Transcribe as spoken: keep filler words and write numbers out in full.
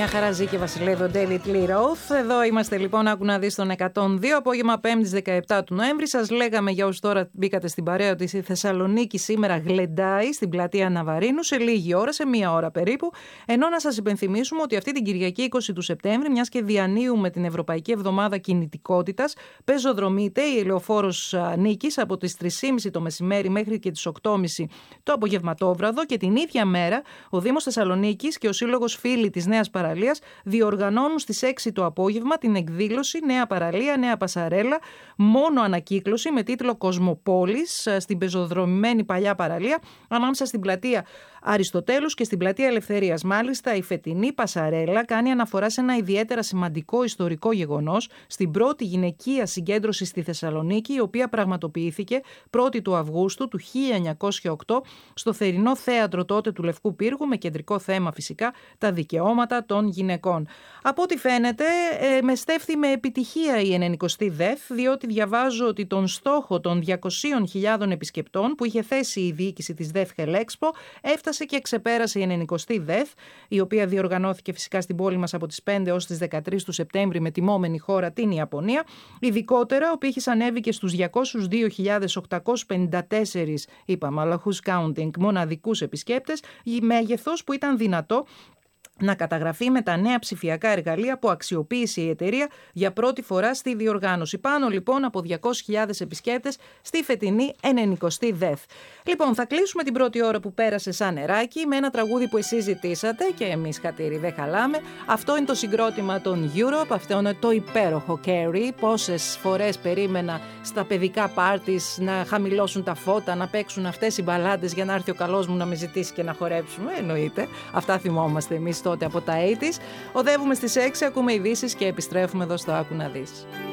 Μια χαρά ζει και Βασιλεύει ο Daily Lee Roth. Εδώ είμαστε λοιπόν, άκου να δεις, τον εκατόν δύο, απόγευμα Πέμπτης δεκαεπτά του Νοέμβρη. Σας λέγαμε, για όσους τώρα μπήκατε στην παρέα, ότι η Θεσσαλονίκη σήμερα γλεντάει στην πλατεία Ναβαρίνου σε λίγη ώρα, σε μία ώρα περίπου. Ενώ να σας υπενθυμίσουμε ότι αυτή την Κυριακή είκοσι του Σεπτέμβρη, μιας και διανύουμε την Ευρωπαϊκή Εβδομάδα Κινητικότητας, πεζοδρομείται η ελαιοφόρος Νίκης από τις τρεις και μισή το μεσημέρι μέχρι και τις οκτώ και μισή το απογευματόβραδο, και την ίδια μέρα ο Δήμος Θεσσαλονίκης και ο Σύλλογος Φίλοι της Νέας Παραλίας διοργανώνουν στις έξι το απόγευμα την εκδήλωση Νέα Παραλία, Νέα Πασαρέλα, μόνο ανακύκλωση, με τίτλο Κοσμοπόλης, στην πεζοδρομημένη παλιά παραλία, ανάμεσα στην πλατεία Αριστοτέλους και στην πλατεία Ελευθερίας. Μάλιστα, η φετινή Πασαρέλα κάνει αναφορά σε ένα ιδιαίτερα σημαντικό ιστορικό γεγονός, στην πρώτη γυναικεία συγκέντρωση στη Θεσσαλονίκη, η οποία πραγματοποιήθηκε πρώτη του Αυγούστου του χίλια εννιακόσια οκτώ στο θερινό θέατρο τότε του Λευκού Πύργου, με κεντρικό θέμα φυσικά τα δικαιώματα των γυναικών. Από ό,τι φαίνεται, ε, με στέφθη με επιτυχία η ενενηκοστή ΔΕΘ, διότι διαβάζω ότι τον στόχο των διακοσίων χιλιάδων επισκεπτών που είχε θέσει η διοίκηση της ΔΕΘ Χελέξπο έφτασε και ξεπέρασε η ενενηκοστή ΔΕΘ, η οποία διοργανώθηκε φυσικά στην πόλη μας από τις πέντε ως τις δεκατρείς του Σεπτέμβρη με τιμόμενη χώρα την Ιαπωνία. Ειδικότερα, ο πύχης ανέβηκε στους διακόσιους δύο χιλιάδες οκτακόσιους πενήντα τέσσερις, είπαμε, αλλά who's counting, μοναδικούς επισκέπτες, μέγεθος που ήταν δυνατό να καταγραφεί με τα νέα ψηφιακά εργαλεία που αξιοποίησε η εταιρεία για πρώτη φορά στη διοργάνωση. Πάνω λοιπόν από διακόσιες χιλιάδες επισκέπτες στη φετινή ενενηκοστή ΔΕΘ. Λοιπόν, θα κλείσουμε την πρώτη ώρα που πέρασε σαν νεράκι με ένα τραγούδι που εσείς ζητήσατε και εμείς, χατήρι, δεν χαλάμε. Αυτό είναι το συγκρότημα των Europe, αυτό είναι το υπέροχο Carry. Πόσες φορές περίμενα στα παιδικά πάρτις να χαμηλώσουν τα φώτα, να παίξουν αυτές οι μπαλάντες για να έρθει ο καλός μου να με ζητήσει και να χορέψουμε. Εννοείται. Αυτά θυμόμαστε εμείς τότε από τα ογδόντα. Οδεύουμε στις έξι, ακούμε ειδήσεις και επιστρέφουμε εδώ στο Άκου να δεις.